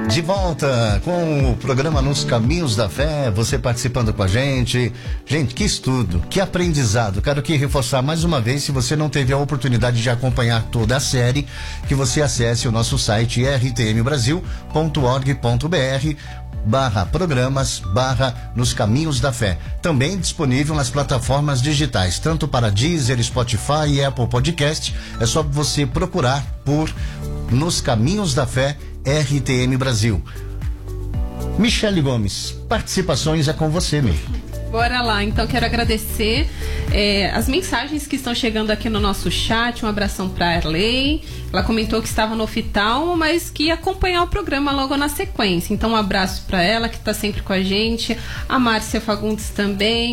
De volta com o programa Nos Caminhos da Fé, você participando com a gente. Gente, que estudo, que aprendizado. Quero aqui reforçar mais uma vez, se você não teve a oportunidade de acompanhar toda a série, que você acesse o nosso site rtmbrasil.org.br/programas/Nos Caminhos da Fé. Também disponível nas plataformas digitais, tanto para Deezer, Spotify e Apple Podcast. É só você procurar por Nos Caminhos da Fé RTM Brasil. Michele Gomes, participações é com você, Mi. Bora lá, então quero agradecer as mensagens que estão chegando aqui no nosso chat. Um abração para a Arley. Ela comentou que estava no oftalmo, mas que ia acompanhar o programa logo na sequência. Então um abraço para ela, que está sempre com a gente. A Márcia Fagundes também.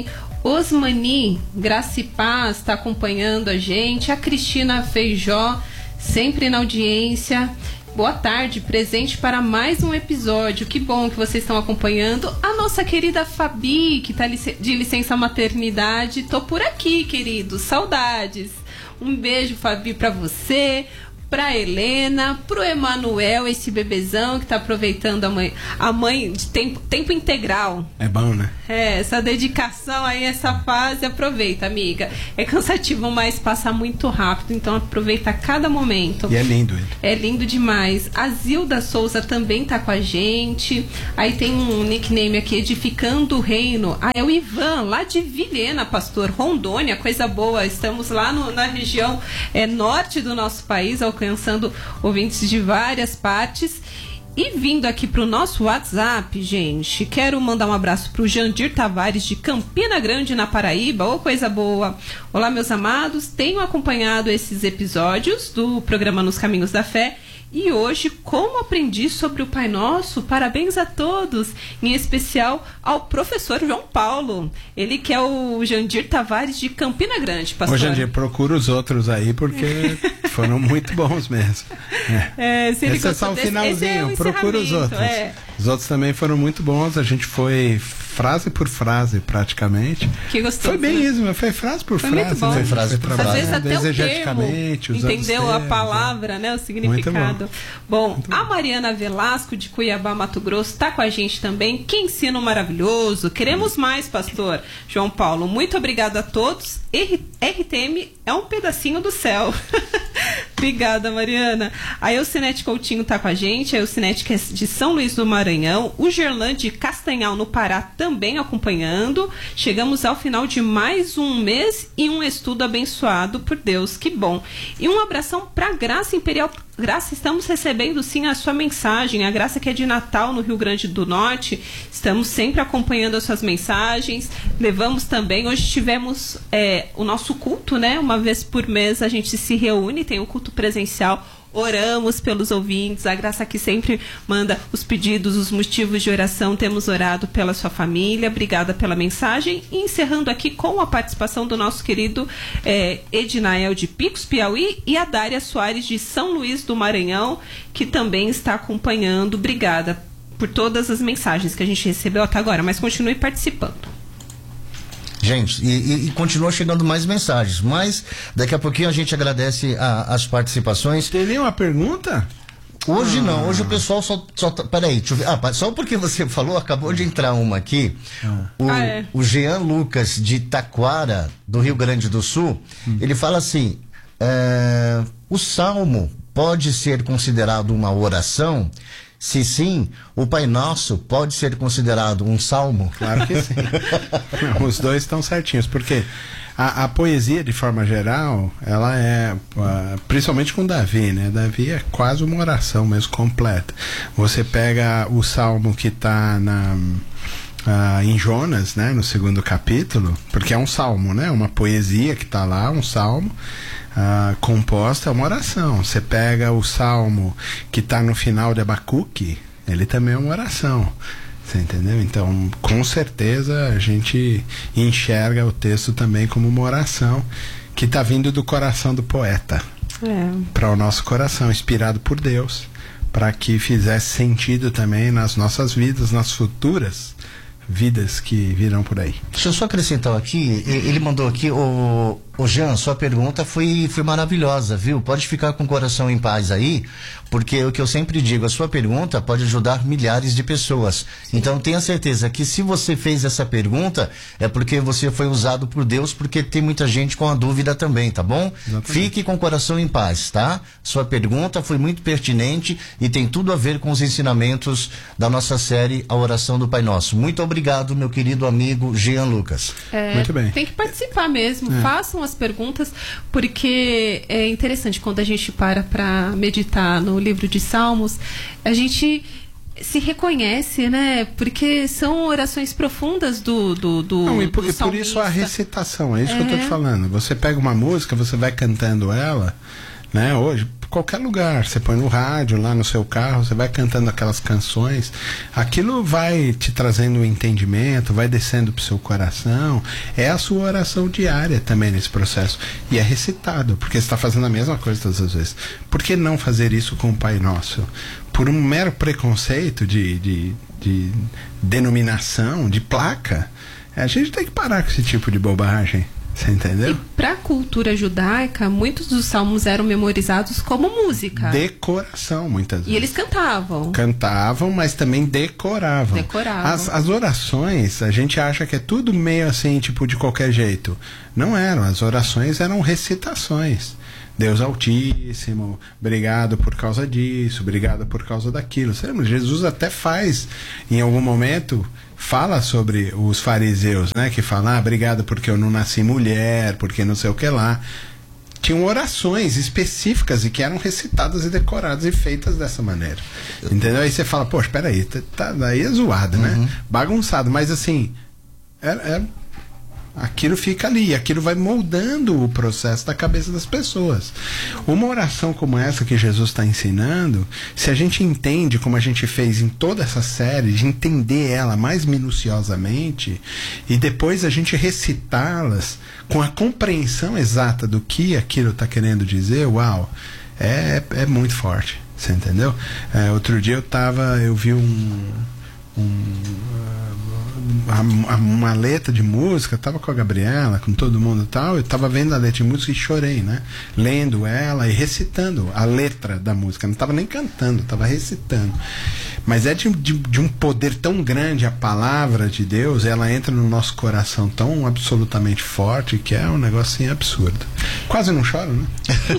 Osmani Graça e Paz está acompanhando a gente. A Cristina Feijó, sempre na audiência. Boa tarde, presente para mais um episódio. Que bom que vocês estão acompanhando. A nossa querida Fabi, que está de licença maternidade. Tô por aqui, queridos. Saudades. Um beijo, Fabi, para você, pra Helena, pro Emanuel, esse bebezão que tá aproveitando a mãe de tempo integral. É bom, né? Essa dedicação aí, essa fase, aproveita, amiga. É cansativo, mas passa muito rápido, então aproveita cada momento. E é lindo ele. É lindo demais. A Zilda Souza também tá com a gente. Aí tem um nickname aqui, Edificando o Reino. É o Ivan, lá de Vilhena, pastor, Rondônia, coisa boa. Estamos lá na região norte do nosso país, alcançando ouvintes de várias partes. E vindo aqui para o nosso WhatsApp, gente, quero mandar um abraço para o Jandir Tavares de Campina Grande, na Paraíba. Ô, coisa boa! Olá, meus amados, tenho acompanhado esses episódios do programa Nos Caminhos da Fé. E hoje, como aprendi sobre o Pai Nosso, parabéns a todos, em especial ao professor João Paulo, ele que é o Jandir Tavares de Campina Grande, pastor. Ô, Jandir, procura os outros aí, porque foram muito bons mesmo. Esse é só o finalzinho, procura os outros. Os outros também foram muito bons, a gente foi frase por frase, praticamente. Que gostoso. Foi bem isso, foi frase por frase. Muito bom. Foi frase por frase. Às vezes até exegeticamente, o termo, entendeu a palavra, né, o significado. Bom, a Mariana Velasco, de Cuiabá, Mato Grosso, está com a gente também. Que ensino maravilhoso. Queremos mais, pastor João Paulo. Muito obrigada a todos. RTM é um pedacinho do céu. Obrigada, Mariana. A Elcinete Coutinho está com a gente. A Elcinete, que é de São Luís do Maranhão. O Gerlan de Castanhal, no Pará, também acompanhando. Chegamos ao final de mais um mês e um estudo abençoado por Deus. Que bom. E um abração para Graça Imperial. Graça, estamos recebendo sim a sua mensagem, a Graça que é de Natal, no Rio Grande do Norte. Estamos sempre acompanhando as suas mensagens. Levamos também, hoje tivemos o nosso culto, né? Uma vez por mês a gente se reúne, tem um culto presencial. Oramos pelos ouvintes, a Graça que sempre manda os pedidos, os motivos de oração. Temos orado pela sua família, obrigada pela mensagem. E encerrando aqui com a participação do nosso querido Ednael de Picos, Piauí, e a Dária Soares de São Luís do Maranhão, que também está acompanhando. Obrigada por todas as mensagens que a gente recebeu até agora, mas continue participando. Gente, e continua chegando mais mensagens, mas daqui a pouquinho a gente agradece as participações. Teve uma pergunta? Hoje não, hoje o pessoal só peraí, deixa eu ver. Só porque você falou, acabou de entrar uma aqui. O Jean Lucas de Taquara, do Rio Grande do Sul, ele fala assim: o salmo pode ser considerado uma oração? Se sim, o Pai Nosso pode ser considerado um salmo? Claro que sim. Os dois estão certinhos, porque a poesia, de forma geral, ela é, principalmente com Davi, né? Davi é quase uma oração mesmo, completa. Você pega o salmo que está em Jonas, né? No 2º capítulo, porque é um salmo, né? Uma poesia que está lá, um salmo. Composta é uma oração. Você pega o salmo que está no final de Abacuque, ele também é uma oração. Você entendeu? Então, com certeza a gente enxerga o texto também como uma oração que está vindo do coração do poeta para o nosso coração, inspirado por Deus, para que fizesse sentido também nas nossas vidas, nas futuras vidas que virão por aí. Deixa eu só acrescentar aqui, ele mandou aqui Ô Jean, sua pergunta foi maravilhosa, viu? Pode ficar com o coração em paz aí, porque o que eu sempre digo, a sua pergunta pode ajudar milhares de pessoas. Sim. Então tenha certeza que se você fez essa pergunta, é porque você foi usado por Deus, porque tem muita gente com a dúvida também, tá bom? Exatamente. Fique com o coração em paz, tá? Sua pergunta foi muito pertinente e tem tudo a ver com os ensinamentos da nossa série A Oração do Pai Nosso. Muito obrigado, meu querido amigo Jean Lucas. Muito bem. Tem que participar mesmo, façam as perguntas, porque é interessante quando a gente para meditar no livro de Salmos, a gente se reconhece, né? Porque são orações profundas do por isso a recitação, é isso que eu tô te falando. Você pega uma música, você vai cantando ela, né? Hoje, qualquer lugar, você põe no rádio, lá no seu carro, você vai cantando aquelas canções, aquilo vai te trazendo um entendimento, vai descendo pro seu coração, é a sua oração diária também nesse processo, e é recitado, porque você está fazendo a mesma coisa todas as vezes. Por que não fazer isso com o Pai Nosso? Por um mero preconceito de denominação, de placa, a gente tem que parar com esse tipo de bobagem. Você entendeu? E para a cultura judaica, muitos dos salmos eram memorizados como música. Decoração, muitas vezes. E eles cantavam. Cantavam, mas também decoravam. As orações, a gente acha que é tudo meio assim, tipo, de qualquer jeito. Não eram. As orações eram recitações. Deus Altíssimo, obrigado por causa disso, obrigado por causa daquilo. Você lembra? Jesus até faz, em algum momento, fala sobre os fariseus, né? Que falam, obrigado porque eu não nasci mulher, porque não sei o que lá. Tinham orações específicas e que eram recitadas e decoradas e feitas dessa maneira. Entendeu? Aí você fala, poxa, peraí, daí é zoado, né? Bagunçado, mas assim, aquilo fica ali, aquilo vai moldando o processo da cabeça das pessoas. Uma oração como essa que Jesus está ensinando, se a gente entende, como a gente fez em toda essa série, de entender ela mais minuciosamente e depois a gente recitá-las com a compreensão exata do que aquilo está querendo dizer, uau, é muito forte, você entendeu? Outro dia eu vi uma letra de música, tava com a Gabriela, com todo mundo e tal, eu tava vendo a letra de música e chorei, né? Lendo ela e recitando a letra da música, não tava nem cantando, tava recitando. Mas é de um poder tão grande a palavra de Deus, ela entra no nosso coração tão absolutamente forte que é um negocinho absurdo. Quase não choro, né?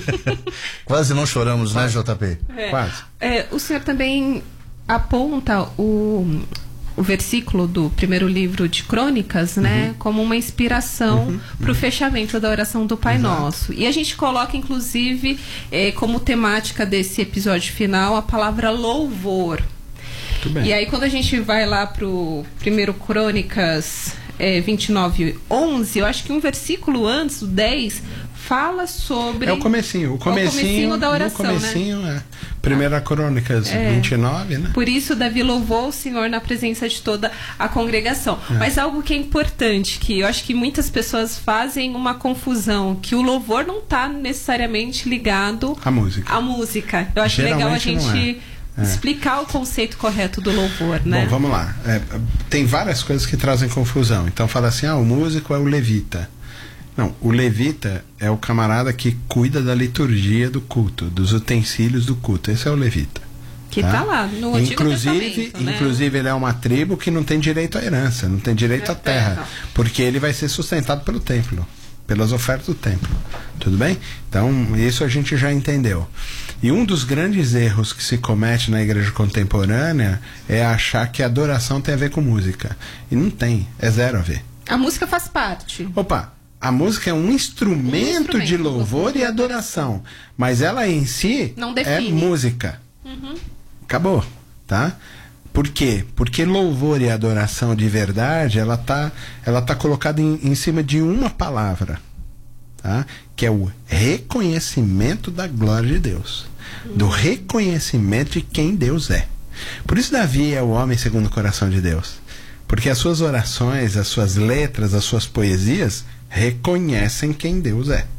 Quase não choramos, né, JP? Quase. O senhor também aponta o versículo do primeiro livro de Crônicas, né, como uma inspiração para o fechamento da oração do Pai Nosso. E a gente coloca, inclusive, como temática desse episódio final, a palavra louvor. Muito bem. E aí, quando a gente vai lá para o primeiro Crônicas 29:11, eu acho que um versículo antes, o 10, fala sobre... É o comecinho da oração, no comecinho, né? Primeira Crônicas 29, né? Por isso Davi louvou o Senhor na presença de toda a congregação. Mas algo que é importante, que eu acho que muitas pessoas fazem uma confusão, que o louvor não está necessariamente ligado à música. Eu acho geralmente legal a gente explicar o conceito correto do louvor, né? Bom, vamos lá. Tem várias coisas que trazem confusão. Então fala assim, o músico é o levita. Não, o levita é o camarada que cuida da liturgia do culto, dos utensílios do culto. Esse é o levita. Que está lá no Antigo Testamento, né? Inclusive, ele é uma tribo que não tem direito à herança, não tem direito à terra, porque ele vai ser sustentado pelo templo, pelas ofertas do templo. Tudo bem? Então, isso a gente já entendeu. E um dos grandes erros que se comete na igreja contemporânea é achar que a adoração tem a ver com música. E não tem, é zero a ver. A música faz parte. A música é um instrumento de louvor e adoração, mas ela em si não define. É música. Acabou, tá? Por quê? Porque louvor e adoração de verdade, ela tá colocada em cima de uma palavra, tá? Que é o reconhecimento da glória de Deus, do reconhecimento de quem Deus é. Por isso Davi é o homem segundo o coração de Deus, porque as suas orações, as suas letras, as suas poesias reconhecem quem Deus é.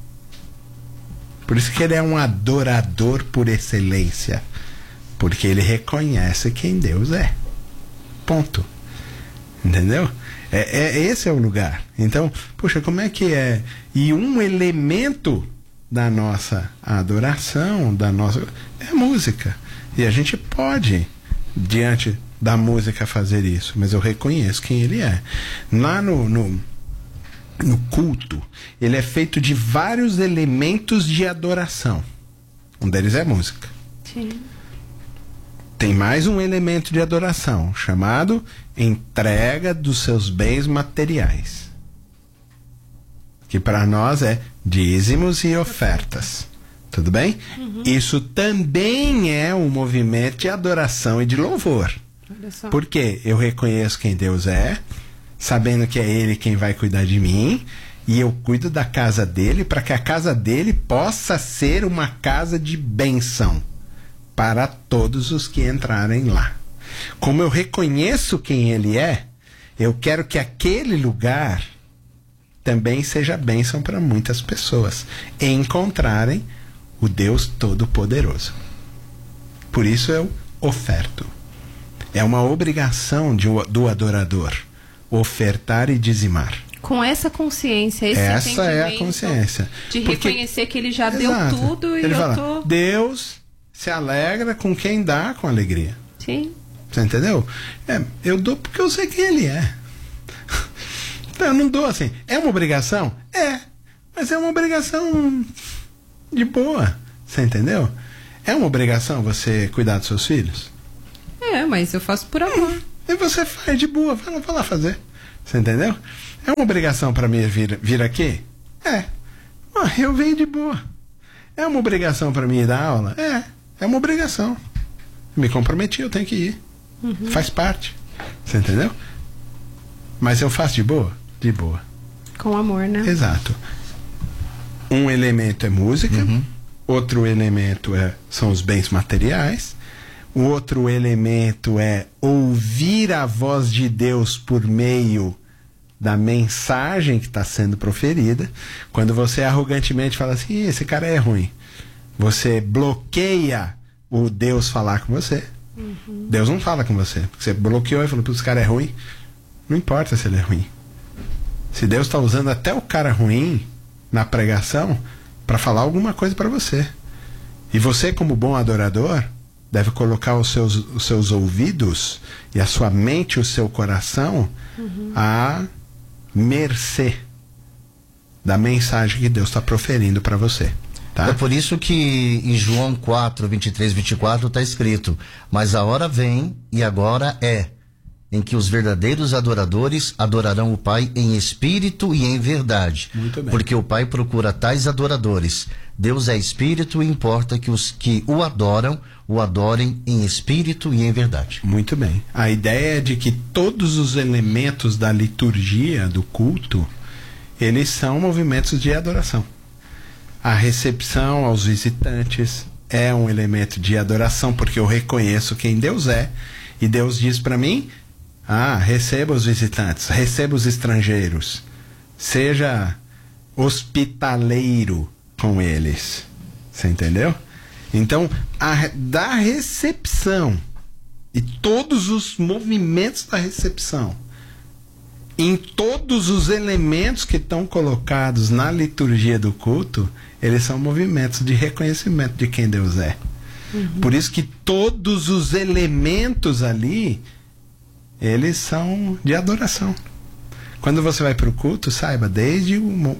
Por isso que ele é um adorador por excelência, porque ele reconhece quem Deus é. Ponto. Entendeu? Esse é o lugar. Então, poxa, como é que é? E um elemento da nossa adoração, é a música. E a gente pode, diante da música, fazer isso. Mas eu reconheço quem ele é. Lá no culto, ele é feito de vários elementos de adoração. Um deles é a música. Sim. Tem mais um elemento de adoração, chamado entrega dos seus bens materiais. Que para nós é dízimos e ofertas. Tudo bem? Uhum. Isso também é um movimento de adoração e de louvor. Porque eu reconheço quem Deus é, sabendo que é Ele quem vai cuidar de mim, e eu cuido da casa dele para que a casa dele possa ser uma casa de bênção para todos os que entrarem lá. Como eu reconheço quem ele é, eu quero que aquele lugar também seja bênção para muitas pessoas encontrarem o Deus Todo-Poderoso. Por isso eu oferto. É uma obrigação do adorador ofertar e dizimar. Com essa consciência, essa é a consciência. De reconhecer que ele já deu tudo e ele fala, Deus se alegra com quem dá com alegria. Sim. Você entendeu? Eu dou porque eu sei quem ele é. Eu não dou assim. É uma obrigação? Mas é uma obrigação de boa. Você entendeu? É uma obrigação você cuidar dos seus filhos? Mas eu faço por amor. E você faz de boa. Vai lá fazer. Você entendeu? É uma obrigação para mim vir aqui? Eu venho de boa. É uma obrigação para mim ir dar aula? É uma obrigação. Me comprometi, eu tenho que ir. Uhum. Faz parte. Você entendeu? Mas eu faço de boa? De boa. Com amor, né? Exato. Um elemento é música, outro elemento são os bens materiais, o outro elemento é ouvir a voz de Deus por meio da mensagem que está sendo proferida. Quando você arrogantemente fala assim, esse cara é ruim, você bloqueia o Deus falar com você. Deus não fala com você, porque você bloqueou e falou, esse cara é ruim. Não importa se ele é ruim. Se Deus está usando até o cara ruim na pregação para falar alguma coisa para você. E você, como bom adorador, deve colocar os seus ouvidos e a sua mente e o seu coração à mercê da mensagem que Deus está proferindo para você. Tá? É por isso que em João 4, 23, 24 está escrito, mas a hora vem e agora em que os verdadeiros adoradores adorarão o Pai em espírito e em verdade. Muito bem. Porque o Pai procura tais adoradores. Deus é espírito e importa que os que o adoram, o adorem em espírito e em verdade. Muito bem. A ideia é de que todos os elementos da liturgia, do culto, eles são movimentos de adoração. A recepção aos visitantes é um elemento de adoração, porque eu reconheço quem Deus é, e Deus diz para mim, receba os visitantes, receba os estrangeiros, seja hospitaleiro com eles. Você entendeu? Então, da recepção e todos os movimentos da recepção, em todos os elementos que estão colocados na liturgia do culto, eles são movimentos de reconhecimento de quem Deus é. Por isso que todos os elementos ali, eles são de adoração. Quando você vai para o culto, saiba, desde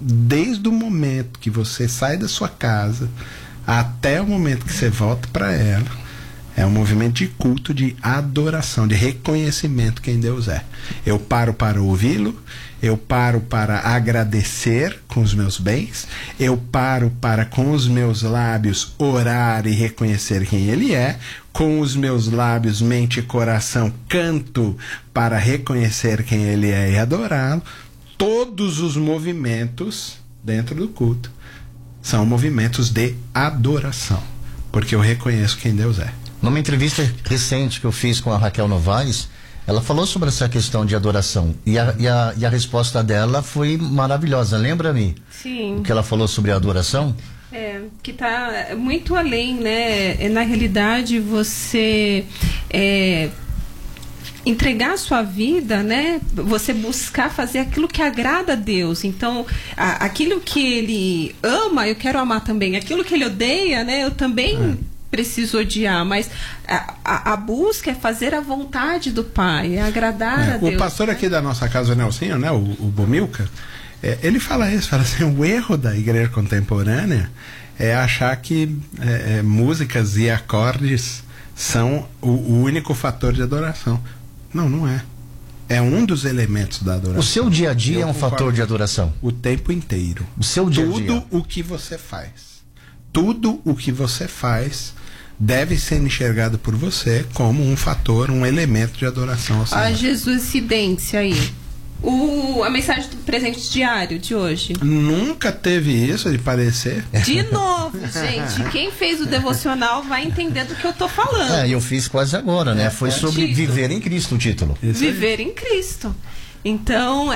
o momento que você sai da sua casa até o momento que você volta para ela, é um movimento de culto, de adoração, de reconhecimento quem Deus é. Eu paro para ouvi-lo, eu paro para agradecer com os meus bens, eu paro para com os meus lábios orar e reconhecer quem Ele é, com os meus lábios, mente e coração, canto para reconhecer quem Ele é e adorá-lo. Todos os movimentos dentro do culto são movimentos de adoração, porque eu reconheço quem Deus é. Numa entrevista recente que eu fiz com a Raquel Novaes, ela falou sobre essa questão de adoração. E a resposta dela foi maravilhosa. Lembra-me? Sim. O que ela falou sobre a adoração? Que está muito além, né? Na realidade, você entregar a sua vida, né? Você buscar fazer aquilo que agrada a Deus. Então, aquilo que ele ama, eu quero amar também. Aquilo que ele odeia, né? Eu também preciso odiar. Mas a busca é fazer a vontade do Pai, é agradar a Deus. O pastor aqui da nossa casa, o Nelsinho, né? O Bomilca, ele fala isso, fala assim, o erro da igreja contemporânea é achar que músicas e acordes são o único fator de adoração. Não é. É um dos elementos da adoração. O seu dia a dia é um fator de adoração? O tempo inteiro. O seu dia a dia. Tudo o que você faz. Tudo o que você faz deve ser enxergado por você como um fator, um elemento de adoração ao Senhor. A Jesusidência aí. A mensagem do presente diário de hoje. Nunca teve isso de parecer. De novo, gente. Quem fez o devocional vai entender do que eu tô falando. Eu fiz quase agora, né? Foi sobre viver em Cristo o título. Viver em Cristo. Então,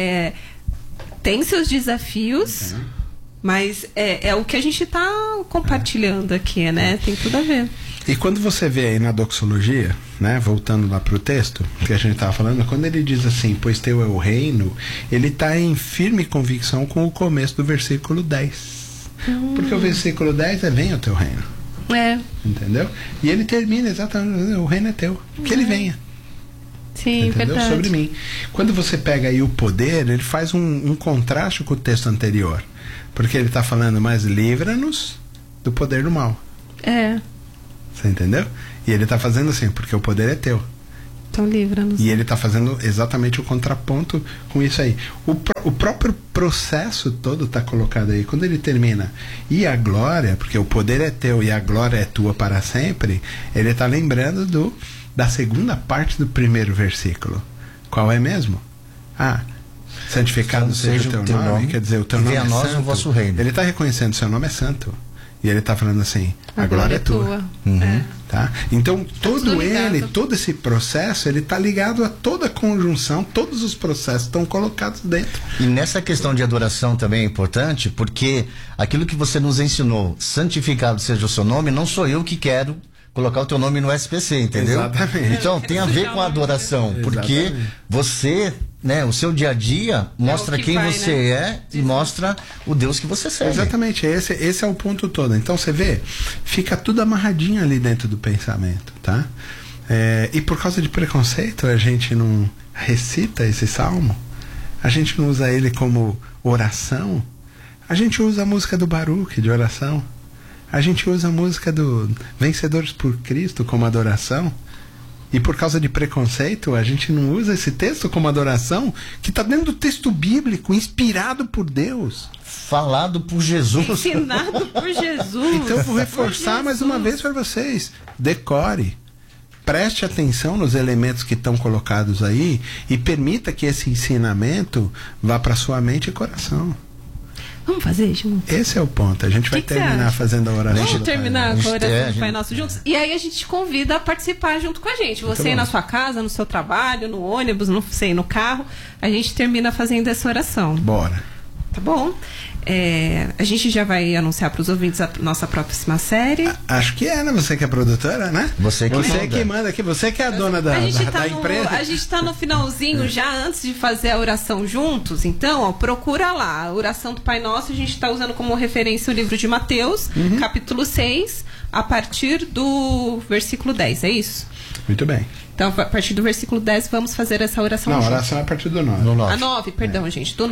tem seus desafios, mas é o que a gente tá compartilhando aqui, né? Tem tudo a ver. E quando você vê aí na doxologia, né, voltando lá para o texto que a gente estava falando, quando ele diz assim, pois teu é o reino, ele está em firme convicção com o começo do versículo 10. Porque o versículo 10 venha o teu reino. Entendeu? E ele termina exatamente, o reino é teu, que ele venha. Sim, entendeu? Verdade. Sobre mim. Quando você pega aí o poder, ele faz um contraste com o texto anterior. Porque ele está falando, mas livra-nos do poder do mal. Você entendeu? E ele está fazendo assim, porque o poder é teu. Então livra-nos. E ele está fazendo exatamente o contraponto com isso aí. O próprio processo todo está colocado aí. Quando ele termina, e a glória, porque o poder é teu e a glória é tua para sempre, ele está lembrando da segunda parte do primeiro versículo. Qual é mesmo? Santificado seja o teu nome, quer dizer, o teu nome é santo. O vosso reino. Ele está reconhecendo seu nome é santo. E ele está falando assim, a glória é tua. Tá? Então, todo esse processo, ele está ligado a toda a conjunção, todos os processos estão colocados dentro. E nessa questão de adoração também é importante, porque aquilo que você nos ensinou, santificado seja o seu nome, não sou eu que quero colocar o teu nome no SPC, entendeu? Exatamente. Então, tem a ver com a adoração, porque você, né, o seu dia a dia mostra quem você é e mostra o Deus que você serve. Exatamente, esse é o ponto todo. Então, você vê, fica tudo amarradinho ali dentro do pensamento, tá? E por causa de preconceito, a gente não recita esse salmo, a gente não usa ele como oração, a gente usa a música do Baruch de oração, a gente usa a música do Vencedores por Cristo como adoração. E por causa de preconceito, a gente não usa esse texto como adoração, que está dentro do texto bíblico, inspirado por Deus. Falado por Jesus. Ensinado por Jesus. Então eu vou reforçar mais uma vez para vocês. Decore. Preste atenção nos elementos que estão colocados aí e permita que esse ensinamento vá para sua mente e coração. Vamos fazer juntos? Esse é o ponto. A gente vai terminar fazendo a oração. Vamos terminar com a oração do Pai Nosso juntos? E aí a gente te convida a participar junto com a gente. Você aí na sua casa, no seu trabalho, no ônibus, não sei, no carro. A gente termina fazendo essa oração. Bora. Tá bom? A gente já vai anunciar para os ouvintes a nossa próxima série. Acho que né? Você que é produtora, né? Você que manda aqui. Você que é a dona da empresa. A gente está no finalzinho já, antes de fazer a oração juntos. Então, procura lá. A oração do Pai Nosso, a gente está usando como referência o livro de Mateus, capítulo 6, a partir do versículo 10. É isso? Muito bem. Então, a partir do versículo 10, vamos fazer essa oração juntos. Não, a oração é a partir do 9. A 9, perdão, gente. Do